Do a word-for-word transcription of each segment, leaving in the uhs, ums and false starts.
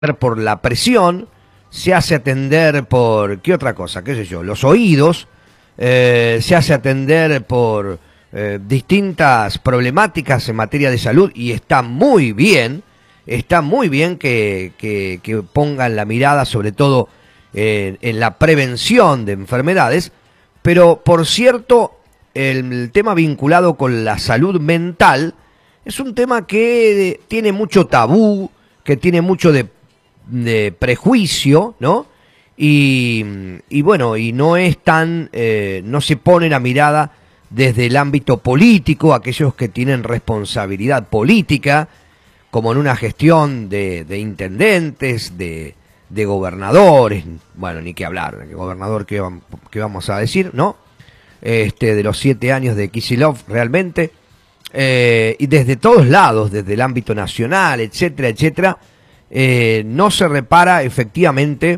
por la presión, se hace atender por, ¿qué otra cosa? ¿Qué sé yo? Los oídos, eh, se hace atender por eh, distintas problemáticas en materia de salud y está muy bien, está muy bien que, que, que pongan la mirada sobre todo eh, en la prevención de enfermedades, pero por cierto, el, el tema vinculado con la salud mental es un tema que tiene mucho tabú, que tiene mucho de de prejuicio, ¿no? Y, y bueno, y no es tan, eh, no se pone la mirada desde el ámbito político, aquellos que tienen responsabilidad política, como en una gestión de, de intendentes, de, de gobernadores, bueno, ni que hablar, de gobernador que, que vamos a decir, ¿no? Este, de los siete años de Kicillof, realmente, eh, y desde todos lados, desde el ámbito nacional, etcétera, etcétera, Eh, no se repara efectivamente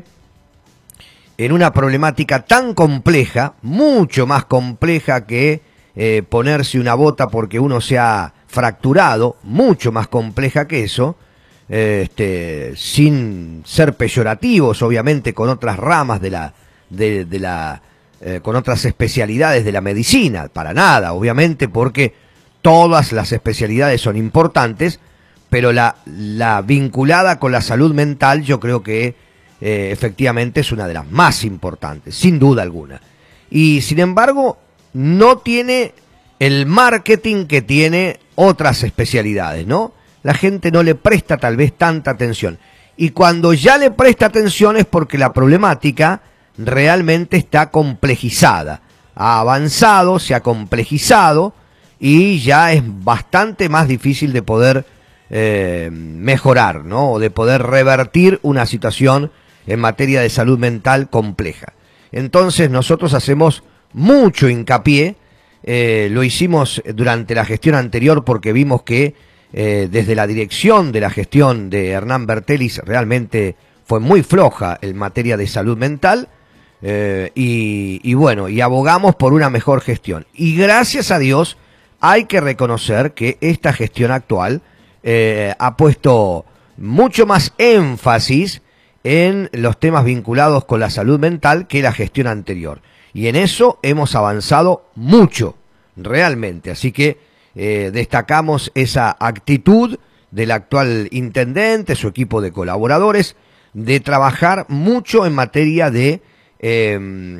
en una problemática tan compleja, mucho más compleja que eh, ponerse una bota porque uno se ha fracturado, mucho más compleja que eso, eh, este, sin ser peyorativos, obviamente, con otras ramas de la, de, de la, eh, con otras especialidades de la medicina, para nada, obviamente, porque todas las especialidades son importantes, pero la, la vinculada con la salud mental yo creo que eh, efectivamente es una de las más importantes, sin duda alguna. Y sin embargo, no tiene el marketing que tiene otras especialidades, ¿no? La gente no le presta tal vez tanta atención. Y cuando ya le presta atención es porque la problemática realmente está complejizada. Ha avanzado, se ha complejizado y ya es bastante más difícil de poder Eh, mejorar, ¿no? O de poder revertir una situación en materia de salud mental compleja. Entonces nosotros hacemos mucho hincapié, eh, lo hicimos durante la gestión anterior porque vimos que eh, desde la dirección de la gestión de Hernán Bertelis realmente fue muy floja en materia de salud mental, eh, y, y bueno, y abogamos por una mejor gestión. Y gracias a Dios hay que reconocer que esta gestión actual Eh, ha puesto mucho más énfasis en los temas vinculados con la salud mental que la gestión anterior. Y en eso hemos avanzado mucho, realmente. Así que eh, destacamos esa actitud del actual intendente, su equipo de colaboradores, de trabajar mucho en materia de, eh,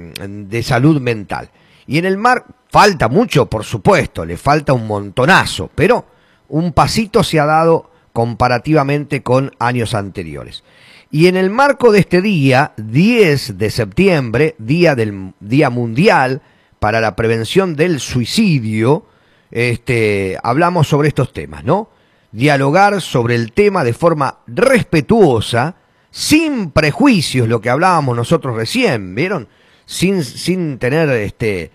de salud mental. Y en el mar falta mucho, por supuesto, le falta un montonazo, pero un pasito se ha dado comparativamente con años anteriores. Y en el marco de este día, diez de septiembre, día del Día Mundial para la Prevención del Suicidio, este, hablamos sobre estos temas, ¿no? Dialogar sobre el tema de forma respetuosa, sin prejuicios, lo que hablábamos nosotros recién, ¿vieron? Sin, sin tener este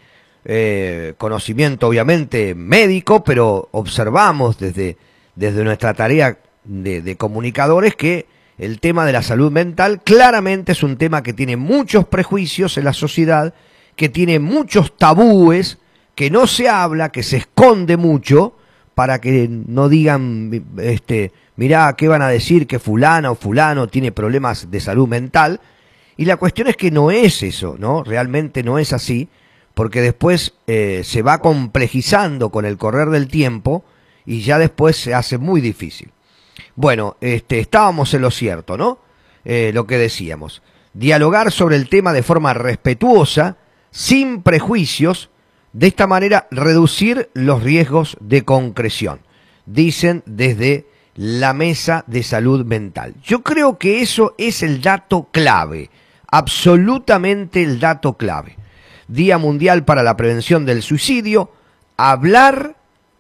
Eh, conocimiento obviamente médico, pero observamos desde, desde nuestra tarea de, de comunicadores que el tema de la salud mental claramente es un tema que tiene muchos prejuicios en la sociedad, que tiene muchos tabúes, que no se habla, que se esconde mucho para que no digan, este, mirá, ¿qué van a decir que fulana o fulano tiene problemas de salud mental? Y la cuestión es que no es eso, ¿no? Realmente no es así, porque después eh, se va complejizando con el correr del tiempo y ya después se hace muy difícil. Bueno, este, estábamos en lo cierto, ¿no? Eh, lo que decíamos, dialogar sobre el tema de forma respetuosa, sin prejuicios, de esta manera reducir los riesgos de concreción, dicen desde la Mesa de Salud Mental. Yo creo que eso es el dato clave, absolutamente el dato clave. Día Mundial para la Prevención del Suicidio, hablar,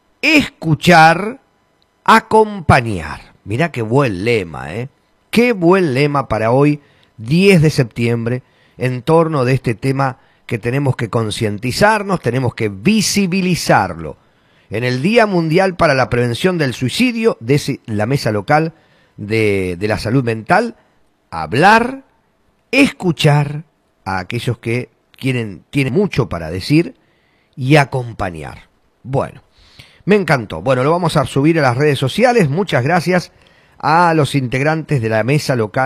escuchar, acompañar. Mirá qué buen lema, ¿eh? Qué buen lema para hoy, diez de septiembre, en torno de este tema que tenemos que concientizarnos, tenemos que visibilizarlo. En el Día Mundial para la Prevención del Suicidio, de la Mesa Local de, de la Salud Mental, hablar, escuchar a aquellos que Quieren, tiene mucho para decir y acompañar. Bueno, me encantó. Bueno, lo vamos a subir a las redes sociales. Muchas gracias a los integrantes de la mesa local